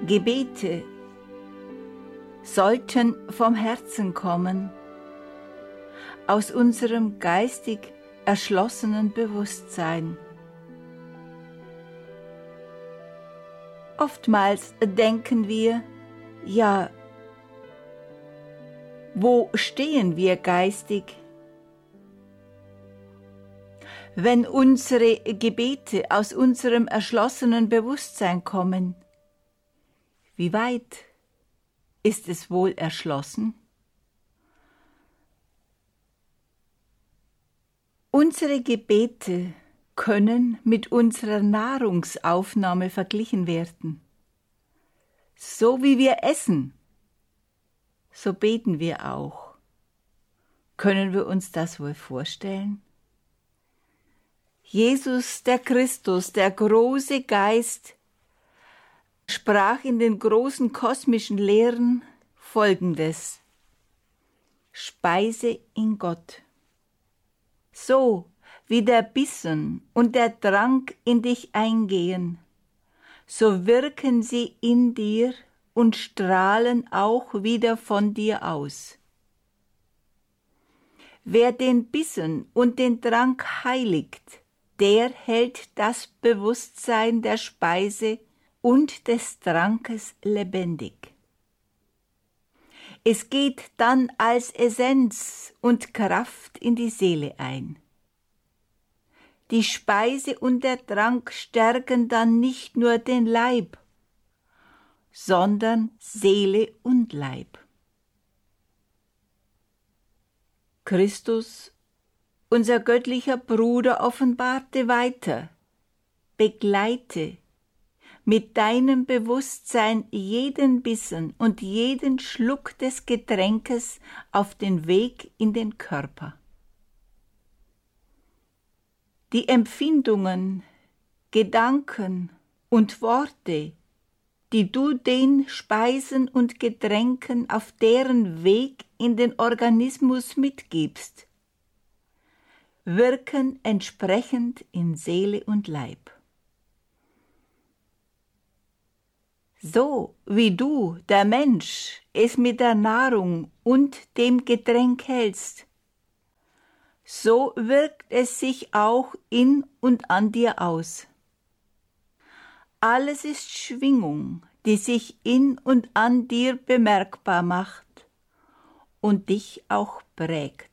Gebete sollten vom Herzen kommen, aus unserem geistig erschlossenen Bewusstsein. Oftmals denken wir, ja, wo stehen wir geistig? Wenn unsere Gebete aus unserem erschlossenen Bewusstsein kommen, wie weit ist es wohl erschlossen? Unsere Gebete können mit unserer Nahrungsaufnahme verglichen werden. So wie wir essen, so beten wir auch. Können wir uns das wohl vorstellen? Jesus, der Christus, der große Geist, sprach in den großen kosmischen Lehren Folgendes: Speise in Gott. So wie der Bissen und der Trank in dich eingehen, so wirken sie in dir und strahlen auch wieder von dir aus. Wer den Bissen und den Trank heiligt, der hält das Bewusstsein der Speise und des Trankes lebendig. Es geht dann als Essenz und Kraft in die Seele ein. Die Speise und der Trank stärken dann nicht nur den Leib, sondern Seele und Leib. Christus, unser göttlicher Bruder, offenbarte weiter: Begleite mit deinem Bewusstsein jeden Bissen und jeden Schluck des Getränkes auf den Weg in den Körper. Die Empfindungen, Gedanken und Worte, die du den Speisen und Getränken auf deren Weg in den Organismus mitgibst, wirken entsprechend in Seele und Leib. So wie du, der Mensch, es mit der Nahrung und dem Getränk hältst, so wirkt es sich auch in und an dir aus. Alles ist Schwingung, die sich in und an dir bemerkbar macht und dich auch prägt.